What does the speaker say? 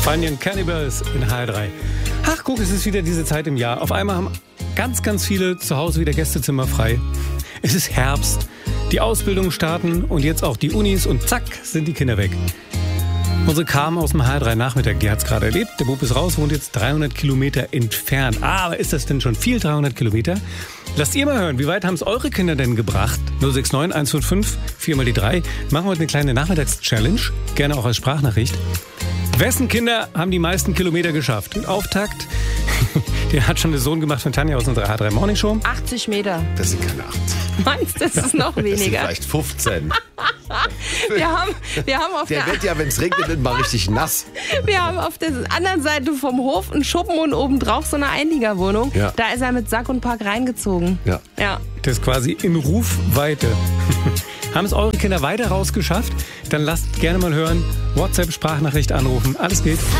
Funny & Cannibals in HR3. Ach, guck, es ist wieder diese Zeit im Jahr. Auf einmal haben ganz, ganz viele zu Hause wieder Gästezimmer frei. Es ist Herbst, die Ausbildungen starten und jetzt auch die Unis und zack, sind die Kinder weg. Unsere Carmen aus dem HR3-Nachmittag, die hat es gerade erlebt. Der Bub ist raus, wohnt jetzt 300 Kilometer entfernt. Aber ist das denn schon viel, 300 Kilometer? Lasst ihr mal hören, wie weit haben es eure Kinder denn gebracht? 069 155 4 mal die 3. Machen wir heute eine kleine Nachmittags-Challenge, gerne auch als Sprachnachricht. Wessen Kinder haben die meisten Kilometer geschafft? Den Auftakt, den hat schon der Sohn gemacht von Tanja aus unserer HR3 Morning Show. 80 Meter. Das sind keine 80. Meinst du, das ist noch Das sind weniger? vielleicht 15. Wir haben auf Der wird ja, wenn es regnet, mal richtig nass. Wir haben auf der anderen Seite vom Hof einen Schuppen und obendrauf so eine Einliegerwohnung. Ja. Da ist er mit Sack und Pack reingezogen. Ja. Ja. Das ist quasi in Rufweite. Haben es eure Kinder weiter rausgeschafft? Dann lasst gerne mal hören. WhatsApp, Sprachnachricht anrufen. Alles geht.